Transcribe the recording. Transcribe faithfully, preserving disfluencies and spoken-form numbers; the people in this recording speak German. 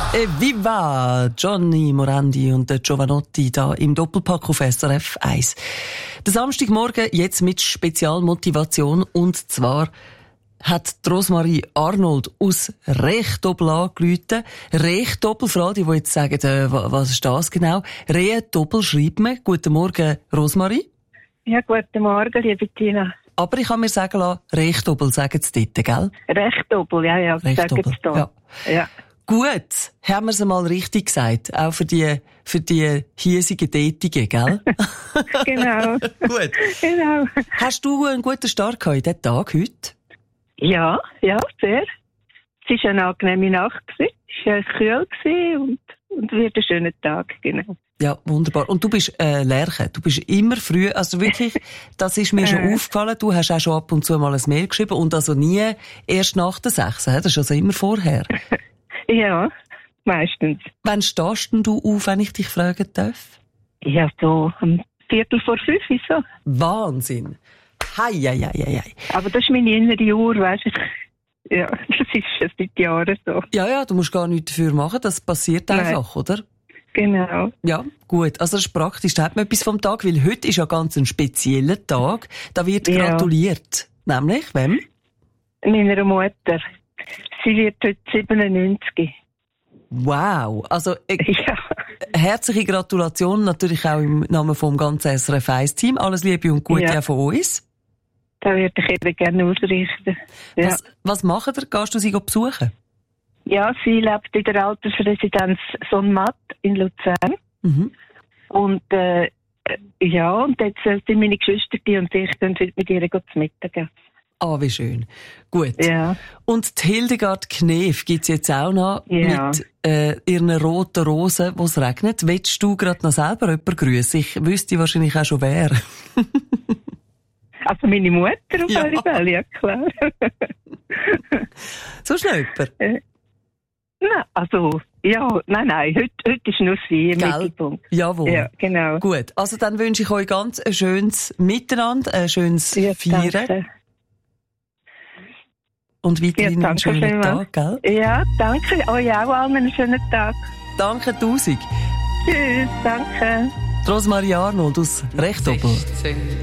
Viva! Johnny Morandi und Giovanotti da im Doppelpack auf S R F eins. Der Samstagmorgen jetzt mit Spezialmotivation, und zwar hat Rosmarie Arnold aus Rechdoppel angerufen. Rechdoppel, für alle, die jetzt sagen, äh, was ist das genau? Rechdoppel schreibt man. Guten Morgen, Rosmarie. Ja, guten Morgen, liebe Tina. Aber ich kann mir sagen lassen, Rechdoppel sagen sie dort, gell? Rechdoppel, ja, ja, sagen sie da. Ja. Ja. Gut, haben wir es einmal richtig gesagt. Auch für die, für die hiesigen Tätigen, gell? Genau. Gut. Genau. Hast du einen guten Start gehabt in diesen Tag heute? Ja, ja, sehr. Es war eine angenehme Nacht, es war kühl und, und wird ein schöner Tag, genau. Ja, wunderbar. Und du bist äh, Lerche. Du bist immer früh, also wirklich, das ist mir schon äh. aufgefallen. Du hast auch schon ab und zu mal ein Mail geschrieben und also nie erst nach der sechs. Das ist also immer vorher. Ja, meistens. Wann stehst denn du auf, wenn ich dich fragen darf? Ja, so um Viertel vor fünf, so. Wahnsinn. Hei, hei, hei, hei. Aber das ist meine innere Uhr, weisst du. Ja, das ist schon seit Jahren so. Ja, ja, du musst gar nichts dafür machen, das passiert einfach, Nein. oder? Genau. Ja, gut. Also das ist praktisch. Da hat man etwas vom Tag, weil heute ist ja ganz ein spezieller Tag. Da wird ja. gratuliert. Nämlich, wem? Meiner Mutter. Sie wird heute siebenundneunzig. Wow. Also, äh, ja. herzliche Gratulation natürlich auch im Namen vom ganzen S R F eins Team. Alles Liebe und Gute ja. auch von uns. Da würde ich eben gerne ausrichten. Ja. Was, was macht ihr? Gehst du sie besuchen? Ja, sie lebt in der Altersresidenz Sonnmatt in Luzern. Mhm. Und, äh, ja, und jetzt sind meine Geschwister und ich dann mit ihr zu Mittag. Ah, wie schön. Gut. Ja. Und die Hildegard Knef gibt's jetzt auch noch ja. mit äh, ihren roten Rosen, wo es regnet. Willst du gerade noch selber jemanden grüßen? Ich wüsste wahrscheinlich auch schon wer. Also meine Mutter auf ja. alle Fälle, ja klar. So schnell jemand? Äh, nein, also, ja, nein, nein, heute, heute ist nur sie im Gell? Mittelpunkt. Jawohl. Ja, genau. Gut, also dann wünsche ich euch ganz ein schönes Miteinander, ein schönes ja, Feiern. Danke. Und weiterhin ja, einen schönen Tag, gell? Ja, danke. Euch auch allen einen schönen Tag. Danke tausend. Tschüss, danke. Rosmarie Arnold aus Rechdoppel.